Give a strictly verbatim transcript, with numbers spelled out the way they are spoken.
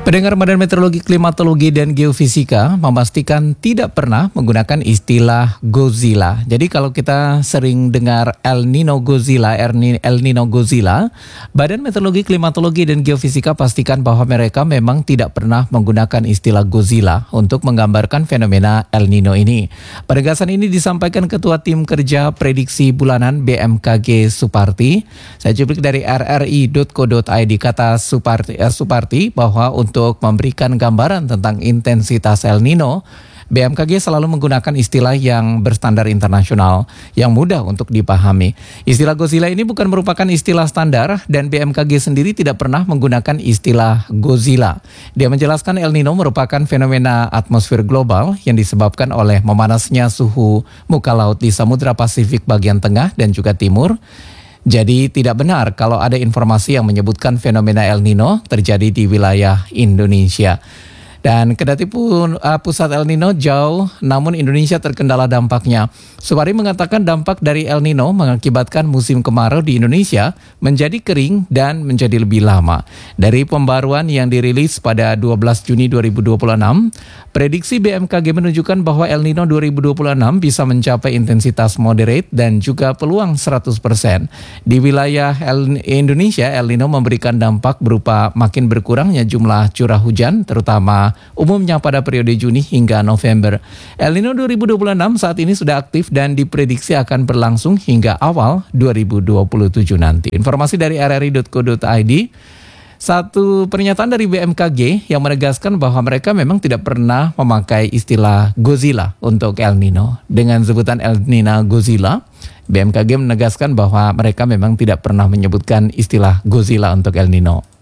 Pendengar Badan Meteorologi, Klimatologi, dan Geofisika memastikan tidak pernah menggunakan istilah Godzilla. Jadi kalau kita sering dengar El Nino Godzilla, El Nino Godzilla, Badan Meteorologi, Klimatologi, dan Geofisika pastikan bahwa mereka memang tidak pernah menggunakan istilah Godzilla untuk menggambarkan fenomena El Nino ini. Penegasan ini disampaikan Ketua Tim Kerja Prediksi Bulanan B M K G Suparti. Saya cuplik dari r r i dot co dot i d, kata Suparti, eh, Suparti bahwa untuk Untuk memberikan gambaran tentang intensitas El Nino, B M K G selalu menggunakan istilah yang berstandar internasional, yang mudah untuk dipahami. Istilah Godzilla ini bukan merupakan istilah standar dan B M K G sendiri tidak pernah menggunakan istilah Godzilla. Dia menjelaskan El Nino merupakan fenomena atmosfer global yang disebabkan oleh memanasnya suhu muka laut di Samudra Pasifik bagian tengah dan juga timur. Jadi tidak benar kalau ada informasi yang menyebutkan fenomena El Nino terjadi di wilayah Indonesia. Dan kendati pun uh, pusat El Nino jauh, namun Indonesia terkendala dampaknya. Suparti mengatakan dampak dari El Nino mengakibatkan musim kemarau di Indonesia menjadi kering dan menjadi lebih lama. Dari pembaruan yang dirilis pada dua belas Juni dua ribu dua puluh enam, prediksi B M K G menunjukkan bahwa El Nino dua ribu dua puluh enam bisa mencapai intensitas moderate dan juga peluang seratus persen. Di wilayah El Indonesia, El Nino memberikan dampak berupa makin berkurangnya jumlah curah hujan, terutama umumnya pada periode Juni hingga November. El Nino dua ribu dua puluh enam saat ini sudah aktif dan diprediksi akan berlangsung hingga awal dua ribu dua puluh tujuh nanti. Informasi dari r r i dot co dot i d. Satu pernyataan dari B M K G yang menegaskan bahwa mereka memang tidak pernah memakai istilah Godzilla untuk El Nino. Dengan sebutan El Nino Godzilla, B M K G menegaskan bahwa mereka memang tidak pernah menyebutkan istilah Godzilla untuk El Nino.